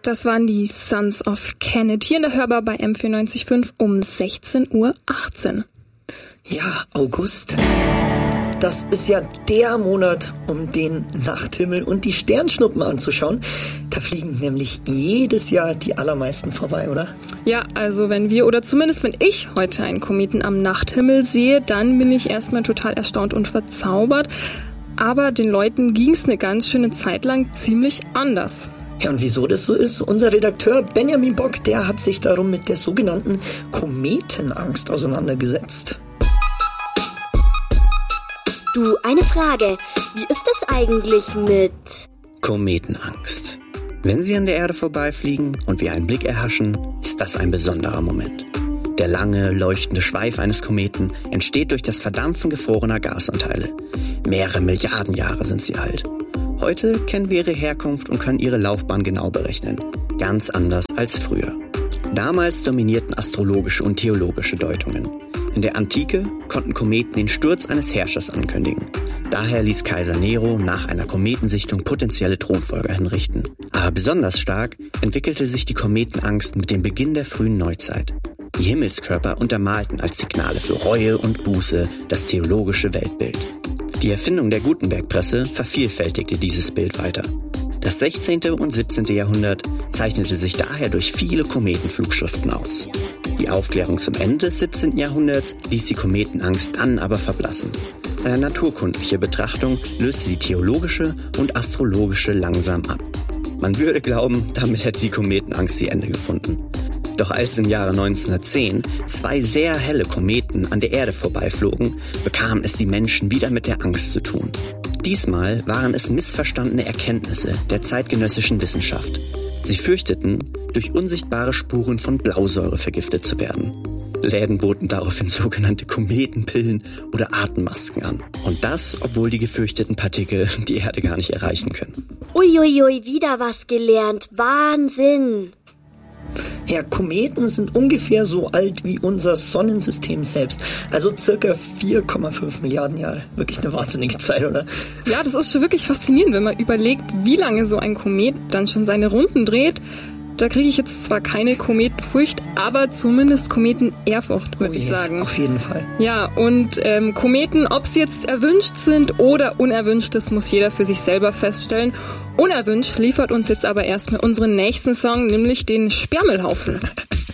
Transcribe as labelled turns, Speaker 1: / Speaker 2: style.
Speaker 1: Das waren die Sons of Kemet hier in der Hörbar bei M94.5 um 16:18 Uhr.
Speaker 2: Ja, August. Das ist ja der Monat, um den Nachthimmel und die Sternschnuppen anzuschauen. Da fliegen nämlich jedes Jahr die allermeisten vorbei, oder?
Speaker 1: Ja, also wenn ich heute einen Kometen am Nachthimmel sehe, dann bin ich erstmal total erstaunt und verzaubert. Aber den Leuten ging's eine ganz schöne Zeit lang ziemlich anders.
Speaker 2: Ja, und wieso das so ist? Unser Redakteur Benjamin Bock, der hat sich darum mit der sogenannten Kometenangst auseinandergesetzt.
Speaker 3: Du, eine Frage. Wie ist es eigentlich mit
Speaker 4: Kometenangst? Wenn sie an der Erde vorbeifliegen und wir einen Blick erhaschen, ist das ein besonderer Moment. Der lange, leuchtende Schweif eines Kometen entsteht durch das Verdampfen gefrorener Gasanteile. Mehrere Milliarden Jahre sind sie alt. Heute kennen wir ihre Herkunft und können ihre Laufbahn genau berechnen. Ganz anders als früher. Damals dominierten astrologische und theologische Deutungen. In der Antike konnten Kometen den Sturz eines Herrschers ankündigen. Daher ließ Kaiser Nero nach einer Kometensichtung potenzielle Thronfolger hinrichten. Aber besonders stark entwickelte sich die Kometenangst mit dem Beginn der frühen Neuzeit. Die Himmelskörper untermalten als Signale für Reue und Buße das theologische Weltbild. Die Erfindung der Gutenberg-Presse vervielfältigte dieses Bild weiter. Das 16. und 17. Jahrhundert zeichnete sich daher durch viele Kometenflugschriften aus. Die Aufklärung zum Ende des 17. Jahrhunderts ließ die Kometenangst dann aber verblassen. Eine naturkundliche Betrachtung löste die theologische und astrologische langsam ab. Man würde glauben, damit hätte die Kometenangst ihr Ende gefunden. Doch als im Jahre 1910 2 sehr helle Kometen an der Erde vorbeiflogen, bekamen es die Menschen wieder mit der Angst zu tun. Diesmal waren es missverstandene Erkenntnisse der zeitgenössischen Wissenschaft. Sie fürchteten, durch unsichtbare Spuren von Blausäure vergiftet zu werden. Läden boten daraufhin sogenannte Kometenpillen oder Atemmasken an. Und das, obwohl die gefürchteten Partikel die Erde gar nicht erreichen können.
Speaker 3: Uiuiui, wieder was gelernt. Wahnsinn!
Speaker 2: Ja, Kometen sind ungefähr so alt wie unser Sonnensystem selbst. Also circa 4,5 Milliarden Jahre. Wirklich eine wahnsinnige Zeit, oder?
Speaker 1: Ja, das ist schon wirklich faszinierend, wenn man überlegt, wie lange so ein Komet dann schon seine Runden dreht. Da kriege ich jetzt zwar keine Kometenfurcht, aber zumindest Kometenehrfurcht, würde ich sagen.
Speaker 2: Auf jeden Fall.
Speaker 1: Ja, und Kometen, ob sie jetzt erwünscht sind oder unerwünscht, das muss jeder für sich selber feststellen. Unerwünscht liefert uns jetzt aber erstmal unseren nächsten Song, nämlich den Sperrmüllhaufen.